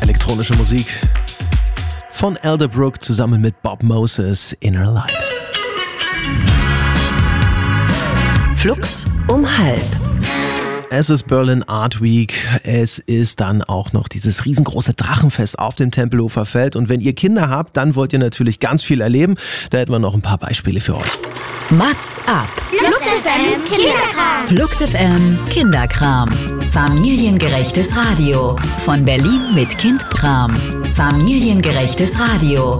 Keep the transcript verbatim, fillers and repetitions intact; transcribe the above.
Elektronische Musik von Elderbrook zusammen mit Bob Moses, Inner Light. Flux um halb. Es ist Berlin Art Week, es ist dann auch noch dieses riesengroße Drachenfest auf dem Tempelhofer Feld und wenn ihr Kinder habt, dann wollt ihr natürlich ganz viel erleben. Da hätten wir noch ein paar Beispiele für euch. Mats ab. Flux F M Kinderkram. Flux F M Kinderkram. Familiengerechtes Radio. Von Berlin mit Kindkram. Familiengerechtes Radio.